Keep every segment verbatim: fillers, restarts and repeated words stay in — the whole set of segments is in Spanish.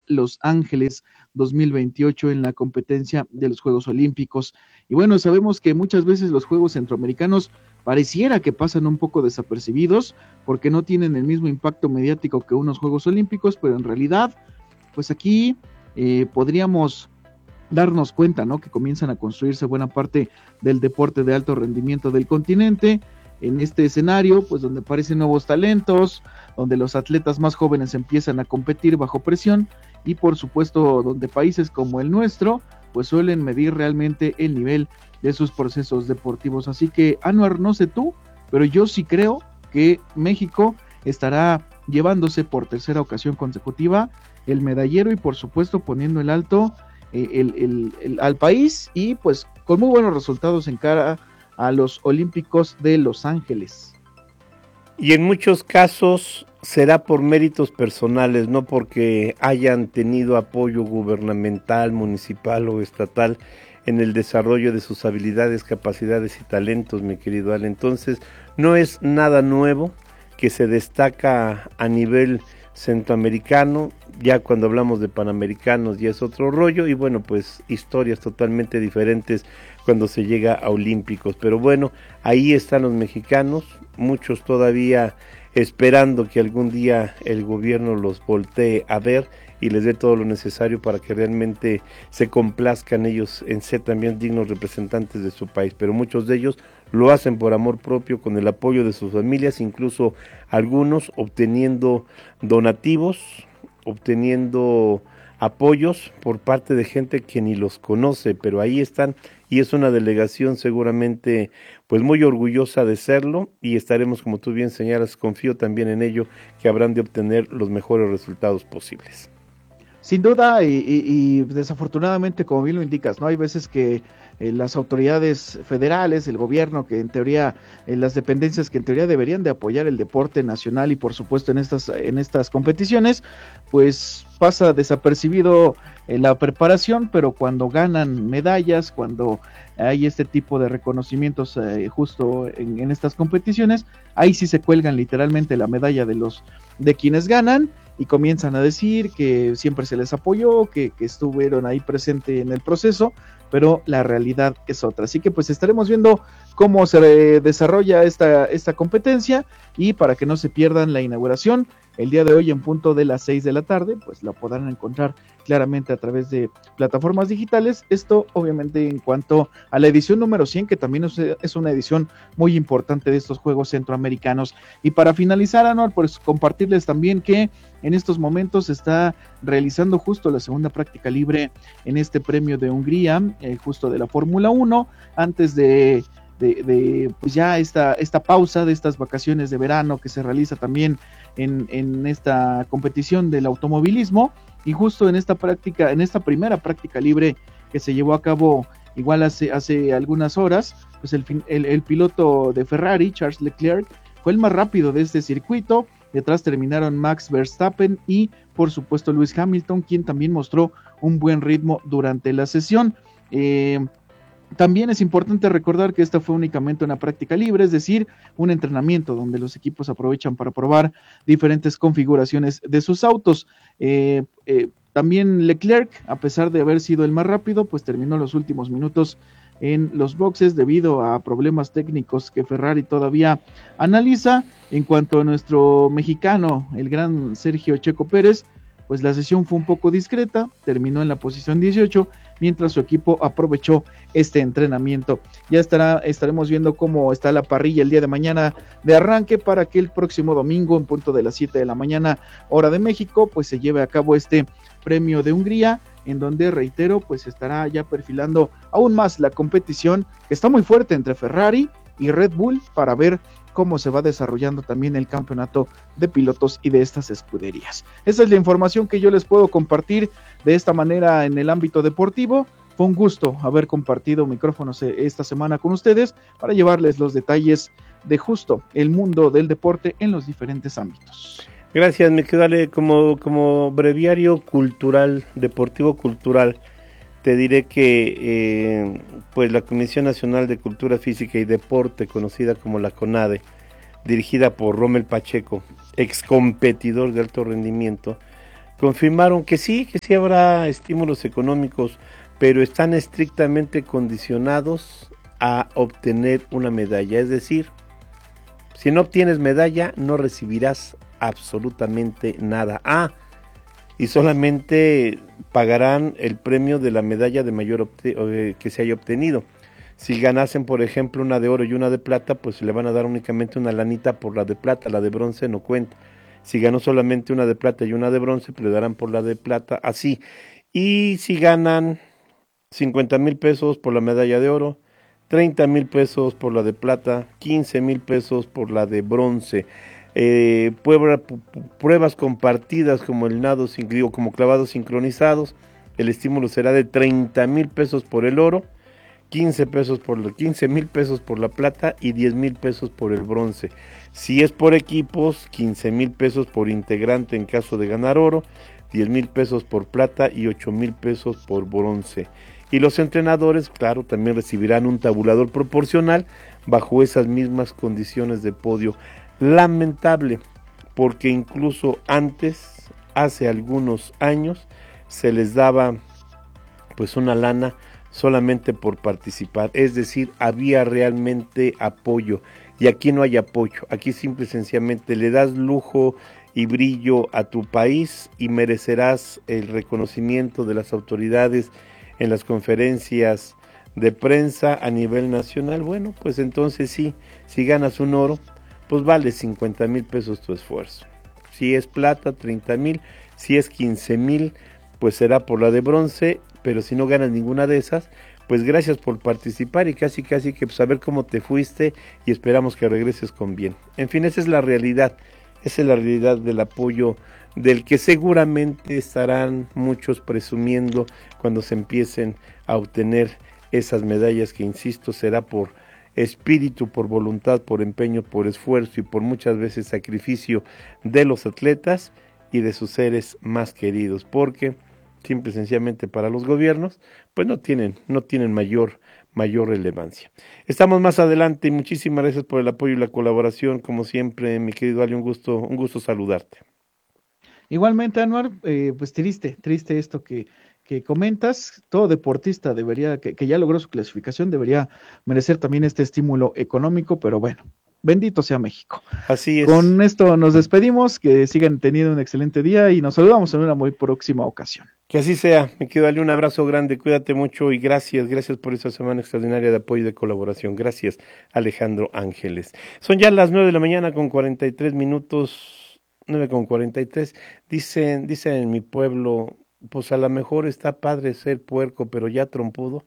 Los Ángeles dos mil veintiocho en la competencia de los Juegos Olímpicos. Y bueno, sabemos que muchas veces los Juegos Centroamericanos pareciera que pasan un poco desapercibidos porque no tienen el mismo impacto mediático que unos Juegos Olímpicos, pero en realidad, pues aquí eh, podríamos darnos cuenta, ¿no? Que comienzan a construirse buena parte del deporte de alto rendimiento del continente, en este escenario, pues donde aparecen nuevos talentos, donde los atletas más jóvenes empiezan a competir bajo presión, y por supuesto donde países como el nuestro, pues suelen medir realmente el nivel de sus procesos deportivos. Así que, Anuar, no sé tú, pero yo sí creo que México estará llevándose por tercera ocasión consecutiva el medallero y por supuesto poniendo el alto El, el, el, al país y pues con muy buenos resultados en cara a los Olímpicos de Los Ángeles. Y en muchos casos será por méritos personales, no porque hayan tenido apoyo gubernamental, municipal o estatal en el desarrollo de sus habilidades, capacidades y talentos, mi querido Ale. Entonces, no es nada nuevo que se destaca a nivel centroamericano. Ya cuando hablamos de panamericanos ya es otro rollo, y bueno, pues historias totalmente diferentes cuando se llega a olímpicos. Pero bueno, ahí están los mexicanos, muchos todavía esperando que algún día el gobierno los voltee a ver y les dé todo lo necesario para que realmente se complazcan ellos en ser también dignos representantes de su país. Pero muchos de ellos lo hacen por amor propio, con el apoyo de sus familias, incluso algunos obteniendo donativos, obteniendo apoyos por parte de gente que ni los conoce, pero ahí están, y es una delegación seguramente pues muy orgullosa de serlo, y estaremos, como tú bien señalas, confío también en ello, que habrán de obtener los mejores resultados posibles. Sin duda, y, y, y desafortunadamente, como bien lo indicas, ¿no? Hay veces que eh, las autoridades federales, el gobierno, que en teoría, eh, las dependencias que en teoría deberían de apoyar el deporte nacional y por supuesto en estas, en estas competiciones, pues pasa desapercibido eh, la preparación, pero cuando ganan medallas, cuando hay este tipo de reconocimientos eh, justo en, en estas competiciones, ahí sí se cuelgan literalmente la medalla de los de quienes ganan, y comienzan a decir que siempre se les apoyó, que, que estuvieron ahí presente en el proceso, pero la realidad es otra. Así que pues estaremos viendo cómo se desarrolla esta, esta competencia, y para que no se pierdan la inauguración el día de hoy en punto de las seis de la tarde, pues la podrán encontrar claramente a través de plataformas digitales. Esto obviamente en cuanto a la edición número cien, que también es una edición muy importante de estos Juegos Centroamericanos. Y para finalizar, Anuar, pues compartirles también que en estos momentos se está realizando justo la segunda práctica libre en este premio de Hungría, eh, justo de la Fórmula uno, antes de De, de pues ya esta, esta pausa de estas vacaciones de verano que se realiza también en, en esta competición del automovilismo. Y justo en esta práctica, en esta primera práctica libre que se llevó a cabo igual hace, hace algunas horas, pues el, el, el piloto de Ferrari, Charles Leclerc, fue el más rápido de este circuito. Detrás terminaron Max Verstappen y por supuesto Lewis Hamilton, quien también mostró un buen ritmo durante la sesión. eh, También es importante recordar que esta fue únicamente una práctica libre, es decir, un entrenamiento donde los equipos aprovechan para probar diferentes configuraciones de sus autos. Eh, eh, también Leclerc, a pesar de haber sido el más rápido, pues terminó los últimos minutos en los boxes debido a problemas técnicos que Ferrari todavía analiza. En cuanto a nuestro mexicano, el gran Sergio Checo Pérez, pues la sesión fue un poco discreta, terminó en la posición dieciocho, mientras su equipo aprovechó este entrenamiento. Ya estará, estaremos viendo cómo está la parrilla el día de mañana de arranque, para que el próximo domingo, en punto de las siete de la mañana, hora de México, pues se lleve a cabo este premio de Hungría, en donde, reitero, pues estará ya perfilando aún más la competición, que está muy fuerte entre Ferrari y Red Bull, para ver cómo se va desarrollando también el campeonato de pilotos y de estas escuderías. Esa es la información que yo les puedo compartir de esta manera en el ámbito deportivo. Fue un gusto haber compartido micrófonos esta semana con ustedes para llevarles los detalles de justo el mundo del deporte en los diferentes ámbitos. Gracias, me quedo Ale, como, como breviario cultural, deportivo cultural, te diré que eh, pues la Comisión Nacional de Cultura Física y Deporte, conocida como la CONADE, dirigida por Rommel Pacheco, ex competidor de alto rendimiento, confirmaron que sí, que sí habrá estímulos económicos, pero están estrictamente condicionados a obtener una medalla. Es decir, si no obtienes medalla, no recibirás absolutamente nada. Ah, y solamente pagarán el premio de la medalla de mayor obte- que se haya obtenido. Si ganasen, por ejemplo, una de oro y una de plata, pues le van a dar únicamente una lanita por la de plata, la de bronce no cuenta. Si ganó solamente una de plata y una de bronce, pues le darán por la de plata, así. Y si ganan cincuenta mil pesos por la medalla de oro, treinta mil pesos por la de plata, quince mil pesos por la de bronce. Eh, prueba, pruebas compartidas como el nado, digo, como clavados sincronizados, el estímulo será de treinta mil pesos por el oro, quince pesos por quince mil pesos por la plata y diez mil pesos por el bronce. Si es por equipos, quince mil pesos por integrante en caso de ganar oro, diez mil pesos por plata y ocho mil pesos por bronce. Y los entrenadores, claro, también recibirán un tabulador proporcional bajo esas mismas condiciones de podio. Lamentable, porque incluso antes, hace algunos años, se les daba pues una lana solamente por participar, es decir, había realmente apoyo, y aquí no hay apoyo, aquí simple y sencillamente le das lujo y brillo a tu país y merecerás el reconocimiento de las autoridades en las conferencias de prensa a nivel nacional. Bueno, pues entonces sí, si ganas un oro, pues vale cincuenta mil pesos tu esfuerzo. Si es plata, treinta mil, si es quince mil, pues será por la de bronce, pero si no ganas ninguna de esas, pues gracias por participar y casi casi que pues a ver cómo te fuiste y esperamos que regreses con bien. En fin, esa es la realidad, esa es la realidad del apoyo del que seguramente estarán muchos presumiendo cuando se empiecen a obtener esas medallas que, insisto, será por espíritu, por voluntad, por empeño, por esfuerzo y por muchas veces sacrificio de los atletas y de sus seres más queridos, porque simple y sencillamente para los gobiernos pues no tienen, no tienen mayor, mayor relevancia. Estamos más adelante y muchísimas gracias por el apoyo y la colaboración, como siempre, mi querido Ali, un gusto, un gusto saludarte. Igualmente, Anuar, eh, pues triste, triste esto que, que comentas. Todo deportista debería, que, que ya logró su clasificación, debería merecer también este estímulo económico, pero bueno, bendito sea México. Así es. Con esto nos despedimos, que sigan teniendo un excelente día y nos saludamos en una muy próxima ocasión. Que así sea, me quiero darle un abrazo grande, cuídate mucho y gracias, gracias por esta semana extraordinaria de apoyo y de colaboración. Gracias, Alejandro Ángeles. Son ya las nueve de la mañana con cuarenta y tres minutos, nueve con cuarenta y tres. Dicen, dicen en mi pueblo, pues a lo mejor está padre ser puerco, pero ya trompudo,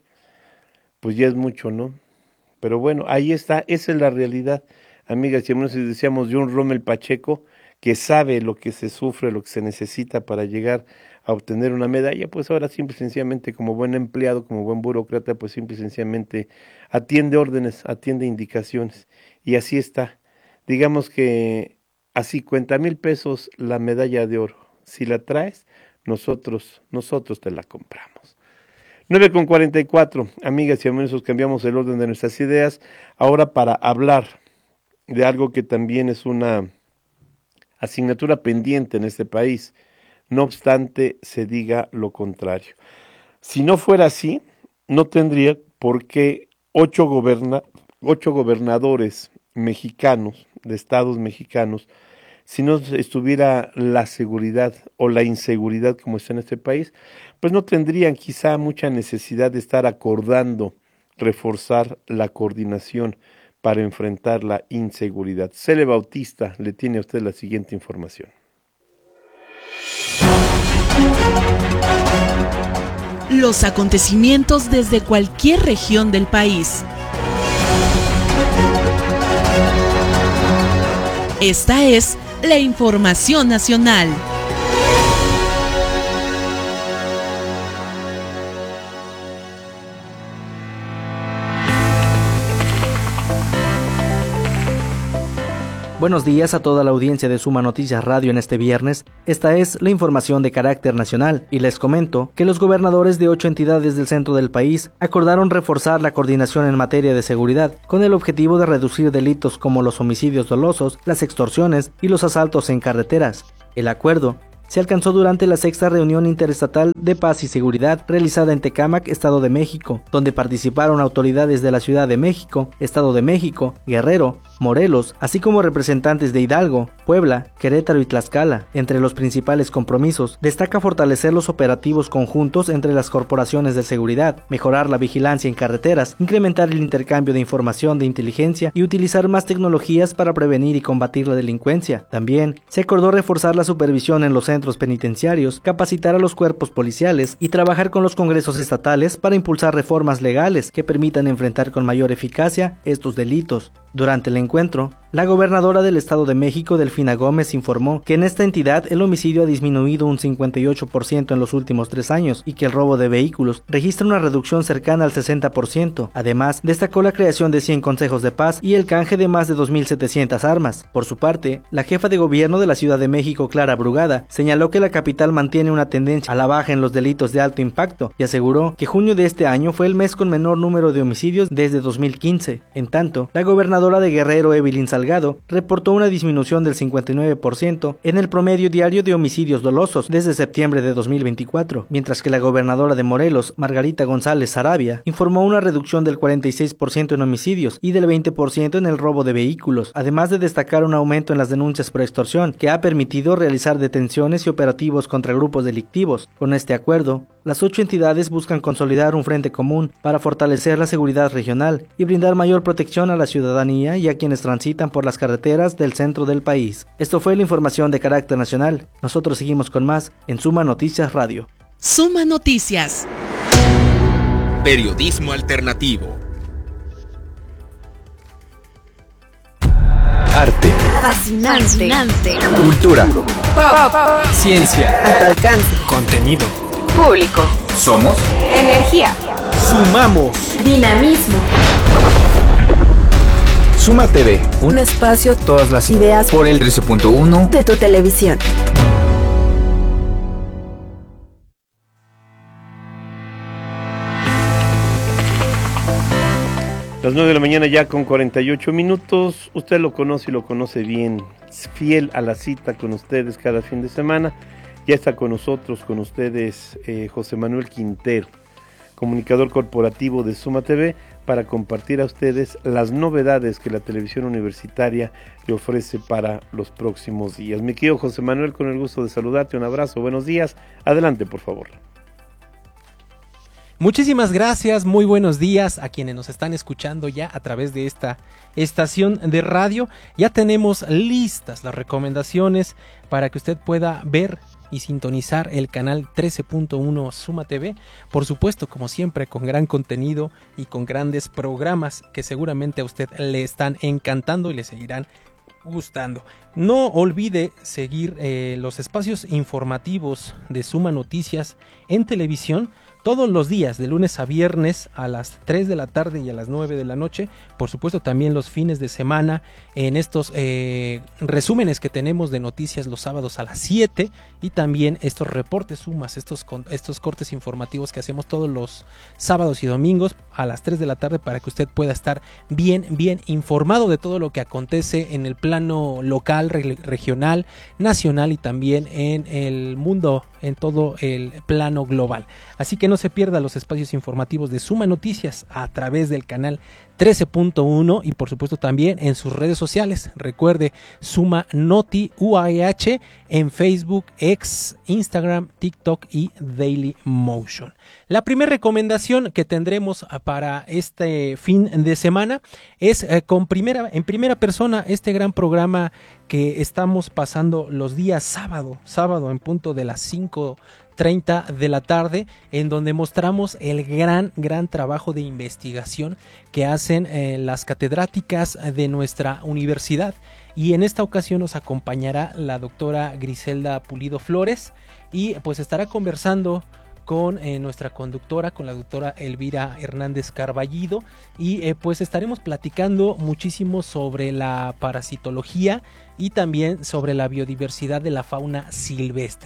pues ya es mucho, ¿no? Pero bueno, ahí está, esa es la realidad, amigas y amigos, decíamos de un Rommel Pacheco que sabe lo que se sufre, lo que se necesita para llegar a obtener una medalla, pues ahora simple y sencillamente como buen empleado, como buen burócrata, pues simple y sencillamente atiende órdenes, atiende indicaciones, y así está. Digamos que a cincuenta mil pesos la medalla de oro, si la traes, nosotros, nosotros te la compramos. nueve con cuarenta y cuatro, amigas y amigos, cambiamos el orden de nuestras ideas, ahora para hablar de algo que también es una asignatura pendiente en este país, no obstante se diga lo contrario. Si no fuera así, no tendría por qué ocho, goberna, ocho gobernadores mexicanos, de estados mexicanos, si no estuviera la seguridad o la inseguridad como está en este país, pues no tendrían quizá mucha necesidad de estar acordando reforzar la coordinación para enfrentar la inseguridad. Cele Bautista le tiene a usted la siguiente información. Los acontecimientos desde cualquier región del país. Esta es la información nacional. Buenos días a toda la audiencia de Suma Noticias Radio en este viernes. Esta es la información de carácter nacional y les comento que los gobernadores de ocho entidades del centro del país acordaron reforzar la coordinación en materia de seguridad con el objetivo de reducir delitos como los homicidios dolosos, las extorsiones y los asaltos en carreteras. El acuerdo se alcanzó durante la sexta reunión interestatal de paz y seguridad realizada en Tecámac, Estado de México, donde participaron autoridades de la Ciudad de México, Estado de México, Guerrero, Morelos, así como representantes de Hidalgo, Puebla, Querétaro y Tlaxcala. Entre los principales compromisos, destaca fortalecer los operativos conjuntos entre las corporaciones de seguridad, mejorar la vigilancia en carreteras, incrementar el intercambio de información de inteligencia y utilizar más tecnologías para prevenir y combatir la delincuencia. También se acordó reforzar la supervisión en los centros penitenciarios, capacitar a los cuerpos policiales y trabajar con los congresos estatales para impulsar reformas legales que permitan enfrentar con mayor eficacia estos delitos. Durante el encuentro, la gobernadora del Estado de México, Delfina Gómez, informó que en esta entidad el homicidio ha disminuido un cincuenta y ocho por ciento en los últimos tres años y que el robo de vehículos registra una reducción cercana al sesenta por ciento. Además, destacó la creación de cien consejos de paz y el canje de más de dos mil setecientas armas. Por su parte, la jefa de gobierno de la Ciudad de México, Clara Brugada, señaló que la capital mantiene una tendencia a la baja en los delitos de alto impacto y aseguró que junio de este año fue el mes con menor número de homicidios desde dos mil quince. En tanto, la gobernadora de Guerrero, Evelyn Salgado, reportó una disminución del cincuenta y nueve por ciento en el promedio diario de homicidios dolosos desde septiembre de dos mil veinticuatro, mientras que la gobernadora de Morelos, Margarita González Sarabia, informó una reducción del cuarenta y seis por ciento en homicidios y del veinte por ciento en el robo de vehículos, además de destacar un aumento en las denuncias por extorsión, que ha permitido realizar detenciones y operativos contra grupos delictivos. Con este acuerdo, las ocho entidades buscan consolidar un frente común para fortalecer la seguridad regional y brindar mayor protección a la ciudadanía y a quienes transitan por las carreteras del centro del país. Esto fue la información de carácter nacional. Nosotros seguimos con más en Suma Noticias Radio. Suma Noticias. Periodismo alternativo. Arte. Fascinante. Fascinante. Cultura. Pop. Ciencia. A tu alcance. Contenido. Público. Somos Energía. Sumamos. Dinamismo. Suma T V. Un espacio, todas las ideas Por el trece punto uno de tu televisión. Las nueve de la mañana ya con cuarenta y ocho minutos. Usted lo conoce y lo conoce bien. Es fiel a la cita con ustedes cada fin de semana. Ya está con nosotros, con ustedes, eh, José Manuel Quintero, comunicador corporativo de Suma T V, para compartir a ustedes las novedades que la televisión universitaria le ofrece para los próximos días. Mi querido José Manuel, con el gusto de saludarte, un abrazo, buenos días. Adelante, por favor. Muchísimas gracias, muy buenos días a quienes nos están escuchando ya a través de esta estación de radio. Ya tenemos listas las recomendaciones para que usted pueda ver y sintonizar el canal trece punto uno Suma T V, por supuesto, como siempre, con gran contenido y con grandes programas que seguramente a usted le están encantando y le seguirán gustando. No olvide seguir eh, los espacios informativos de Suma Noticias en televisión todos los días, de lunes a viernes a las tres de la tarde y a las nueve de la noche. Por supuesto, también los fines de semana en estos eh, resúmenes que tenemos de noticias los sábados a las siete, y también estos reportes sumas, estos, estos cortes informativos que hacemos todos los sábados y domingos a las tres de la tarde, para que usted pueda estar bien, bien informado de todo lo que acontece en el plano local, re- regional, nacional y también en el mundo, en todo el plano global. Así que no se pierda los espacios informativos de Suma Noticias a través del canal trece punto uno y por supuesto también en sus redes sociales. Recuerde, Suma Noti U A E H en Facebook, X, Instagram, TikTok y Daily Motion. La primera recomendación que tendremos para este fin de semana es eh, con primera, en primera persona este gran programa que estamos pasando los días sábado, sábado en punto de las cinco treinta de la tarde, en donde mostramos el gran, gran trabajo de investigación que hacen eh, las catedráticas de nuestra universidad. Y en esta ocasión nos acompañará la doctora Griselda Pulido Flores y pues estará conversando con eh, nuestra conductora, con la doctora Elvira Hernández Carballido, y eh, pues estaremos platicando muchísimo sobre la parasitología y también sobre la biodiversidad de la fauna silvestre.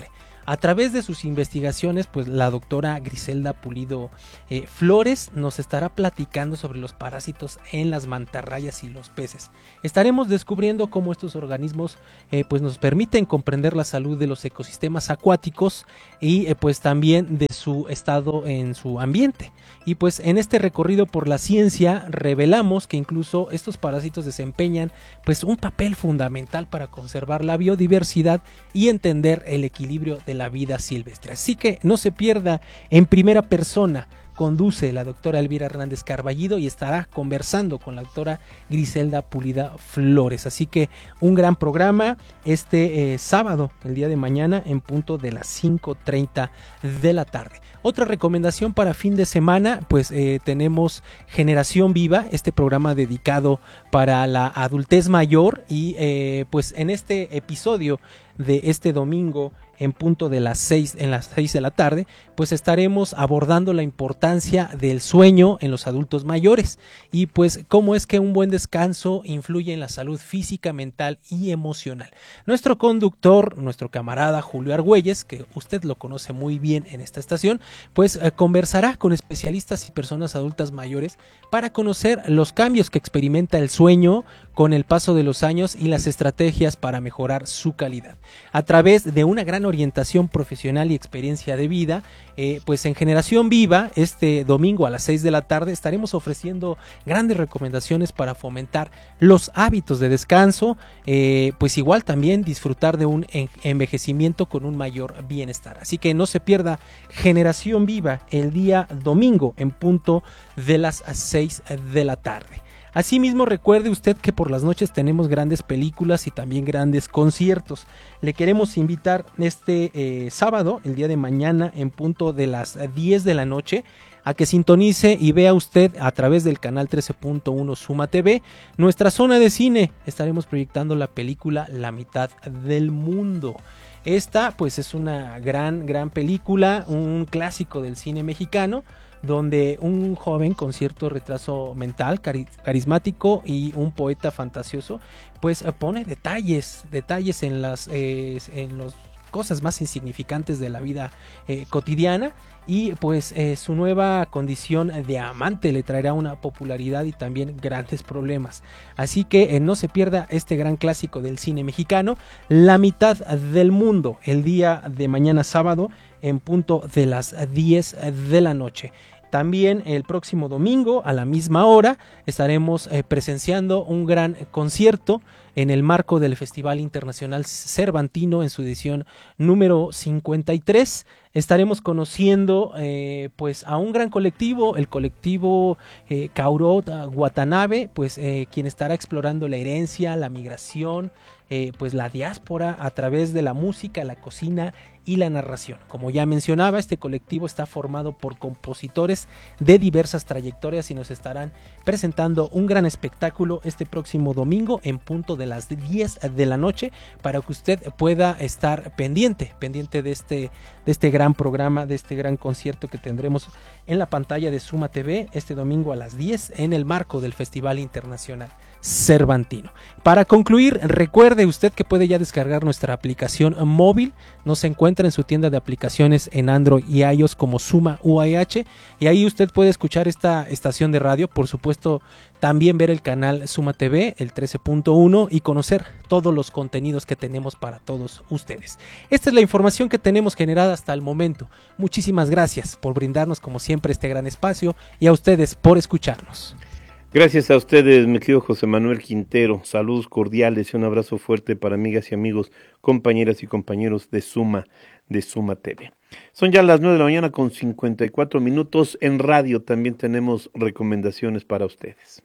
A través de sus investigaciones, pues la doctora Griselda Pulido eh, Flores nos estará platicando sobre los parásitos en las mantarrayas y los peces. Estaremos descubriendo cómo estos organismos eh, pues nos permiten comprender la salud de los ecosistemas acuáticos y eh, pues también de su estado en su ambiente. Y pues en este recorrido por la ciencia revelamos que incluso estos parásitos desempeñan pues un papel fundamental para conservar la biodiversidad y entender el equilibrio de la vida silvestre. Así que no se pierda, en primera persona conduce la doctora Elvira Hernández Carballido y estará conversando con la doctora Griselda Pulida Flores. Así que un gran programa este eh, sábado, el día de mañana, en punto de las cinco treinta de la tarde. Otra recomendación para fin de semana, pues eh, tenemos Generación Viva, este programa dedicado para la adultez mayor y eh, pues en este episodio de este domingo en punto de las seis, en las seis de la tarde, pues estaremos abordando la importancia del sueño en los adultos mayores y pues cómo es que un buen descanso influye en la salud física, mental y emocional. Nuestro conductor, nuestro camarada Julio Argüelles, que usted lo conoce muy bien en esta estación, pues eh, conversará con especialistas y personas adultas mayores para conocer los cambios que experimenta el sueño con el paso de los años y las estrategias para mejorar su calidad. A través de una gran orientación profesional y experiencia de vida, eh, pues en Generación Viva, este domingo a las seis de la tarde, estaremos ofreciendo grandes recomendaciones para fomentar los hábitos de descanso, eh, pues igual también disfrutar de un envejecimiento con un mayor bienestar. Así que no se pierda Generación Viva el día domingo en punto de las seis de la tarde. Asimismo, recuerde usted que por las noches tenemos grandes películas y también grandes conciertos. Le queremos invitar este eh, sábado, el día de mañana, en punto de las diez de la noche, a que sintonice y vea usted a través del canal trece punto uno Suma T V nuestra zona de cine. Estaremos proyectando la película La mitad del mundo. Esta pues es una gran, gran película, un clásico del cine mexicano, donde un joven con cierto retraso mental, cari- carismático y un poeta fantasioso, pues pone detalles, detalles en las eh, en las cosas más insignificantes de la vida eh, cotidiana y pues eh, su nueva condición de amante le traerá una popularidad y también grandes problemas. Así que eh, no se pierda este gran clásico del cine mexicano, La mitad del mundo, el día de mañana sábado en punto de las diez de la noche. También el próximo domingo a la misma hora estaremos eh, presenciando un gran concierto en el marco del Festival Internacional Cervantino en su edición número cincuenta y tres. Estaremos conociendo eh, pues a un gran colectivo, el colectivo eh, Caurot Watanabe, pues eh, quien estará explorando la herencia, la migración, eh, pues la diáspora a través de la música, la cocina y la narración. Como ya mencionaba, este colectivo está formado por compositores de diversas trayectorias y nos estarán presentando un gran espectáculo este próximo domingo en punto de las diez de la noche para que usted pueda estar pendiente, pendiente de este, de este gran programa, de este gran concierto que tendremos en la pantalla de Suma T V este domingo a las diez en el marco del Festival Internacional Cervantino. Para concluir, recuerde usted que puede ya descargar nuestra aplicación móvil. Nos encuentra en su tienda de aplicaciones en Android y iOS como Suma U A H y ahí usted puede escuchar esta estación de radio, por supuesto también ver el canal Suma T V, el trece punto uno y conocer todos los contenidos que tenemos para todos ustedes. Esta es la información que tenemos generada hasta el momento. Muchísimas gracias por brindarnos como siempre este gran espacio y a ustedes por escucharnos. Gracias a ustedes, mi querido José Manuel Quintero. Saludos cordiales y un abrazo fuerte para amigas y amigos, compañeras y compañeros de Suma, de Suma T V. Son ya las nueve de la mañana con cincuenta y cuatro minutos. En radio también tenemos recomendaciones para ustedes.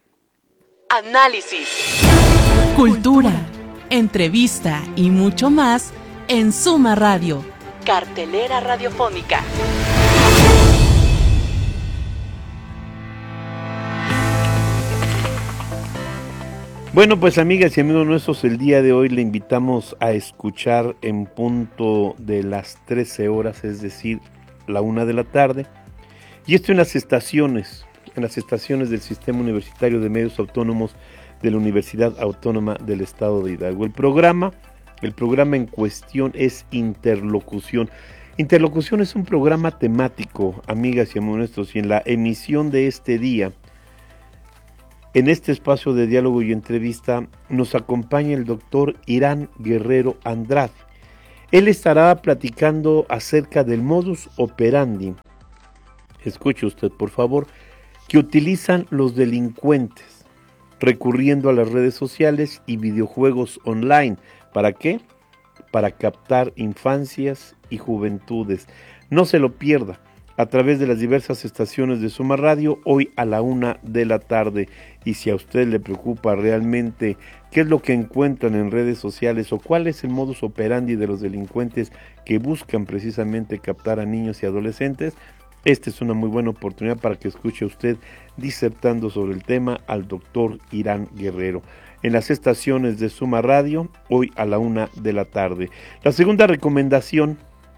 Análisis, cultura, entrevista y mucho más en Suma Radio, cartelera radiofónica. Bueno, pues amigas y amigos nuestros, el día de hoy le invitamos a escuchar en punto de las trece horas, es decir, la una de la tarde, y esto en las estaciones, en las estaciones del Sistema Universitario de Medios Autónomos de la Universidad Autónoma del Estado de Hidalgo. El programa El programa en cuestión es Interlocución. Interlocución es un programa temático, amigas y amigos nuestros, y en la emisión de este día, en este espacio de diálogo y entrevista, nos acompaña el doctor Irán Guerrero Andrade. Él estará platicando acerca del modus operandi, escuche usted por favor, que utilizan los delincuentes recurriendo a las redes sociales y videojuegos online. ¿Para qué? Para captar infancias y juventudes. No se lo pierda a través de las diversas estaciones de Suma Radio, hoy a la una de la tarde. Y si a usted le preocupa realmente qué es lo que encuentran en redes sociales o cuál es el modus operandi de los delincuentes que buscan precisamente captar a niños y adolescentes, esta es una muy buena oportunidad para que escuche usted disertando sobre el tema al doctor Irán Guerrero en las estaciones de Suma Radio, hoy a la una de la tarde. La segunda recomendación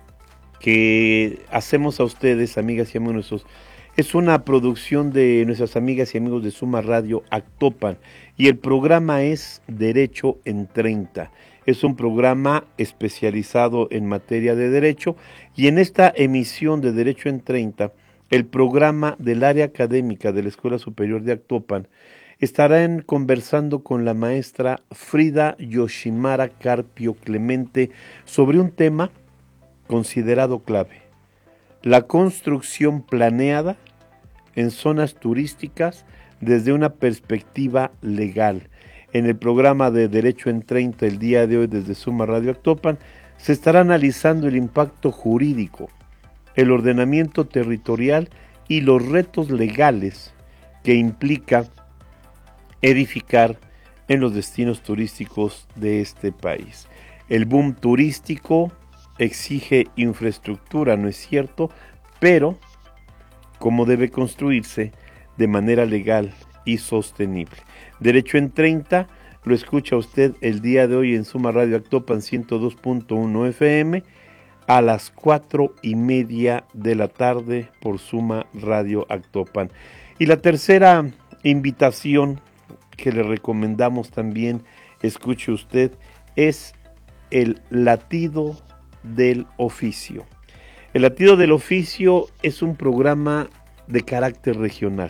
que hacemos a ustedes, amigas y amigos nuestros, es una producción de nuestras amigas y amigos de Suma Radio Actopan, y el programa es Derecho en treinta. Es un programa especializado en materia de derecho, y en esta emisión de Derecho en treinta, el programa del área académica de la Escuela Superior de Actopan estarán conversando con la maestra Frida Yoshimara Carpio Clemente sobre un tema considerado clave: la construcción planeada en zonas turísticas desde una perspectiva legal. En el programa de Derecho en treinta el día de hoy desde Suma Radio Actopan se estará analizando el impacto jurídico, el ordenamiento territorial y los retos legales que implica edificar en los destinos turísticos de este país. El boom turístico exige infraestructura, ¿no es cierto? Pero cómo debe construirse de manera legal y sostenible. Derecho en treinta lo escucha usted el día de hoy en Suma Radio Actopan ciento dos punto uno F M a las cuatro y media de la tarde por Suma Radio Actopan. Y la tercera invitación que le recomendamos también, escuche usted, es el latido del oficio. El latido del oficio es un programa de carácter regional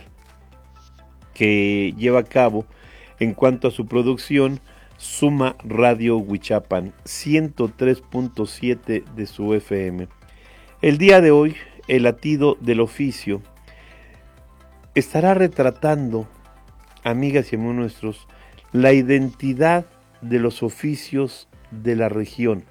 que lleva a cabo, en cuanto a su producción, Suma Radio Huichapan, ciento tres punto siete de su F M. El día de hoy, el latido del oficio estará retratando, amigas y amigos nuestros, la identidad de los oficios de la región,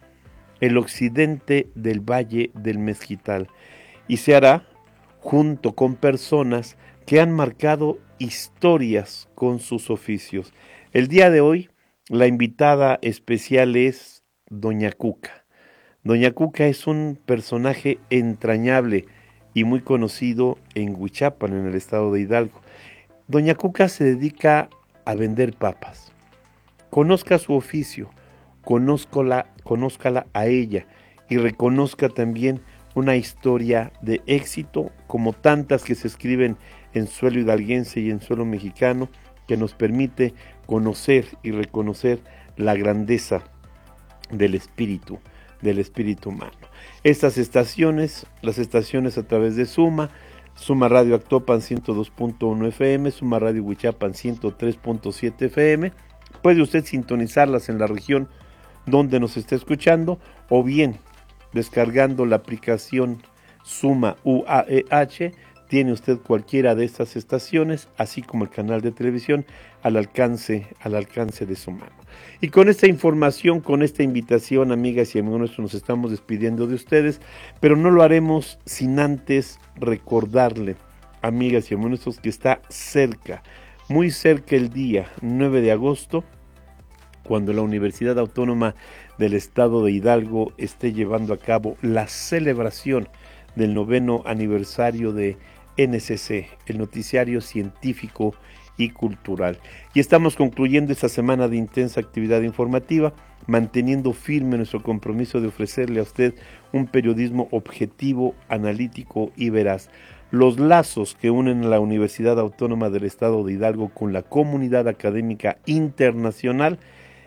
el occidente del Valle del Mezquital, y se hará junto con personas que han marcado historias con sus oficios. El día de hoy, la invitada especial es Doña Cuca. Doña Cuca es un personaje entrañable y muy conocido en Huichapan, en el estado de Hidalgo. Doña Cuca se dedica a vender papas. Conozca su oficio, conózcala, conózcala a ella y reconozca también una historia de éxito como tantas que se escriben en suelo hidalguense y en suelo mexicano, que nos permite conocer y reconocer la grandeza del espíritu, del espíritu humano. Estas estaciones, las estaciones a través de Suma, Suma Radio Actopan ciento dos punto uno F M, Suma Radio Huichapan ciento tres punto siete F M, puede usted sintonizarlas en la región donde nos está escuchando, o bien descargando la aplicación Suma U A E H, tiene usted cualquiera de estas estaciones, así como el canal de televisión al alcance, al alcance de su mano. Y con esta información, con esta invitación, amigas y amigos nuestros, nos estamos despidiendo de ustedes, pero no lo haremos sin antes recordarle, amigas y amigos nuestros, que está cerca, muy cerca el día nueve de agosto, cuando la Universidad Autónoma del Estado de Hidalgo esté llevando a cabo la celebración del noveno aniversario de N C C, el noticiario científico y cultural. Y estamos concluyendo esta semana de intensa actividad informativa, manteniendo firme nuestro compromiso de ofrecerle a usted un periodismo objetivo, analítico y veraz. Los lazos que unen a la Universidad Autónoma del Estado de Hidalgo con la comunidad académica internacional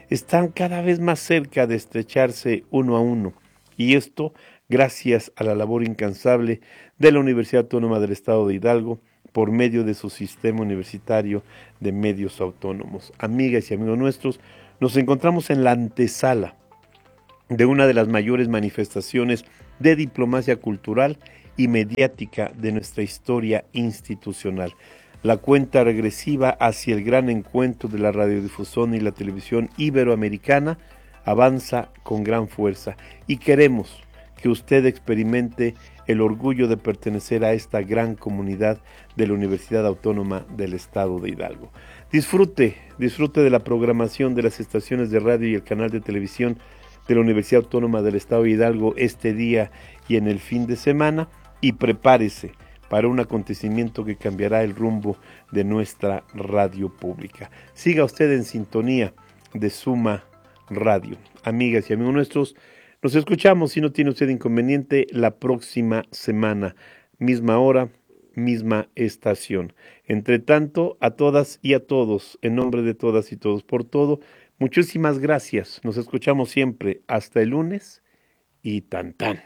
están cada vez más cerca de estrecharse uno a uno, y esto gracias a la labor incansable de la Universidad Autónoma del Estado de Hidalgo por medio de su sistema universitario de medios autónomos. Amigas y amigos nuestros, nos encontramos en la antesala de una de las mayores manifestaciones de diplomacia cultural y mediática de nuestra historia institucional. La cuenta regresiva hacia el gran encuentro de la radiodifusión y la televisión iberoamericana avanza con gran fuerza y queremos que usted experimente el orgullo de pertenecer a esta gran comunidad de la Universidad Autónoma del Estado de Hidalgo. Disfrute, disfrute de la programación de las estaciones de radio y el canal de televisión de la Universidad Autónoma del Estado de Hidalgo este día y en el fin de semana, y prepárese para un acontecimiento que cambiará el rumbo de nuestra radio pública. Siga usted en sintonía de Suma Radio. Amigas y amigos nuestros, nos escuchamos, si no tiene usted inconveniente, la próxima semana, misma hora, misma estación. Entre tanto, a todas y a todos, en nombre de todas y todos por todo, muchísimas gracias. Nos escuchamos siempre hasta el lunes y tan tan.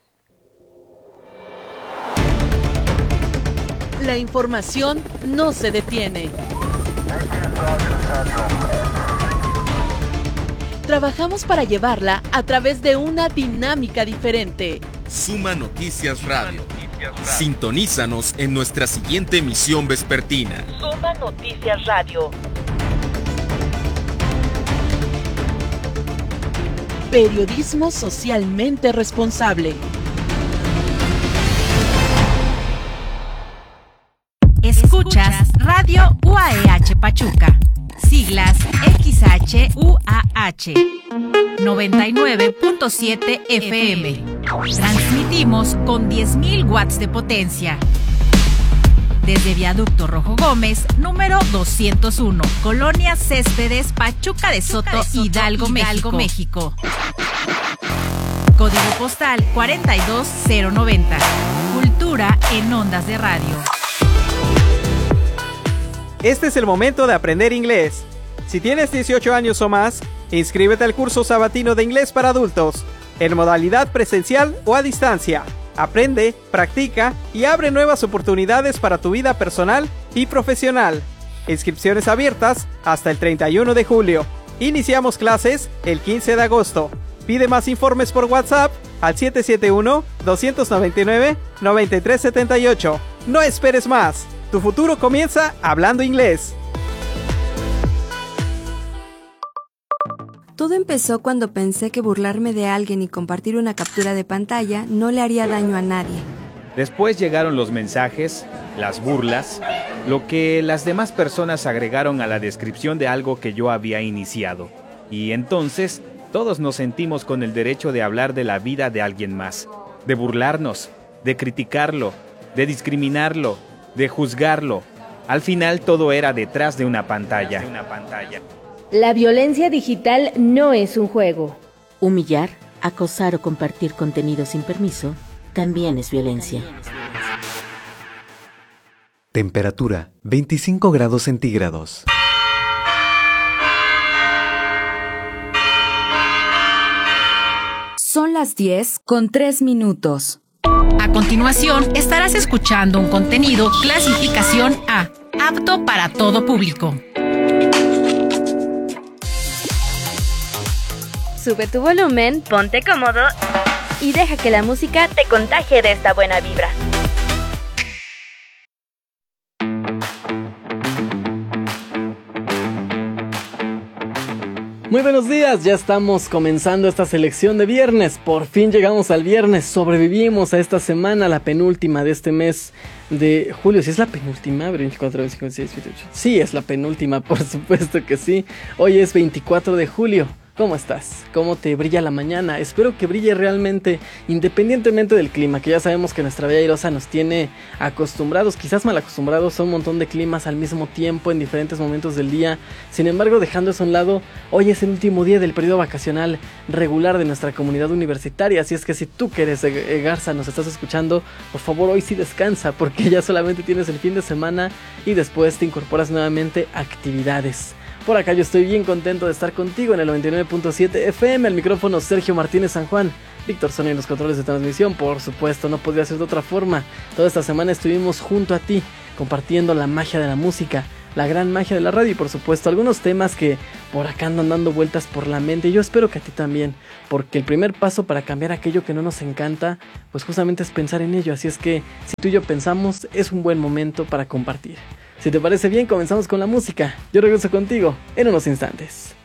La información no se detiene. Trabajamos para llevarla a través de una dinámica diferente. Suma Noticias Radio. Sintonízanos en nuestra siguiente emisión vespertina. Suma Noticias Radio. Periodismo socialmente responsable. Escuchas Radio U A E H Pachuca. Siglas X H U A H noventa y nueve punto siete F M. Transmitimos con diez mil watts de potencia. Desde Viaducto Rojo Gómez, número doscientos uno, Colonia Céspedes, Pachuca de Soto, Pachuca de Soto Hidalgo, Hidalgo, México. Código postal cuarenta y dos cero noventa. Cultura en ondas de radio. Este es el momento de aprender inglés. Si tienes dieciocho años o más, inscríbete al curso sabatino de inglés para adultos, en modalidad presencial o a distancia. Aprende, practica y abre nuevas oportunidades para tu vida personal y profesional. Inscripciones abiertas hasta el treinta y uno de julio. Iniciamos clases el quince de agosto. Pide más informes por WhatsApp al siete siete uno, dos nueve nueve, nueve tres siete ocho. No esperes más. Tu futuro comienza hablando inglés. Todo empezó cuando pensé que burlarme de alguien y compartir una captura de pantalla no le haría daño a nadie. Después llegaron los mensajes, las burlas, lo que las demás personas agregaron a la descripción de algo que yo había iniciado. Y entonces, todos nos sentimos con el derecho de hablar de la vida de alguien más, de burlarnos, de criticarlo, de discriminarlo, de juzgarlo. Al final todo era detrás de una pantalla. La violencia digital no es un juego. Humillar, acosar o compartir contenido sin permiso también es violencia. Temperatura veinticinco grados centígrados. Son las diez con tres minutos. A continuación, estarás escuchando un contenido clasificación A, apto para todo público. Sube tu volumen, ponte cómodo y deja que la música te contagie de esta buena vibra. Muy buenos días, ya estamos comenzando esta selección de viernes. Por fin llegamos al viernes, sobrevivimos a esta semana, la penúltima de este mes de julio. ¿Sí es la penúltima? veinticuatro, veinticinco, veintiséis, veintiocho. Sí, es la penúltima, por supuesto que sí. Hoy es veinticuatro de julio. ¿Cómo estás? ¿Cómo te brilla la mañana? Espero que brille realmente, independientemente del clima, que ya sabemos que nuestra bella airosa nos tiene acostumbrados, quizás mal acostumbrados a un montón de climas al mismo tiempo en diferentes momentos del día. Sin embargo, dejando eso a un lado, hoy es el último día del periodo vacacional regular de nuestra comunidad universitaria, así es que si tú que eres eh, Garza, nos estás escuchando, por favor hoy sí descansa, porque ya solamente tienes el fin de semana y después te incorporas nuevamente a actividades. Por acá yo estoy bien contento de estar contigo en el noventa y nueve punto siete F M. El micrófono Sergio Martínez San Juan. Víctor Sonia en los controles de transmisión. Por supuesto, no podría ser de otra forma. Toda esta semana estuvimos junto a ti, compartiendo la magia de la música, la gran magia de la radio y por supuesto algunos temas que por acá andan dando vueltas por la mente. Y yo espero que a ti también, porque el primer paso para cambiar aquello que no nos encanta, pues justamente es pensar en ello. Así es que si tú y yo pensamos, es un buen momento para compartir. Si te parece bien, comenzamos con la música. Yo regreso contigo en unos instantes.